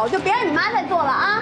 就别让你妈再做了啊。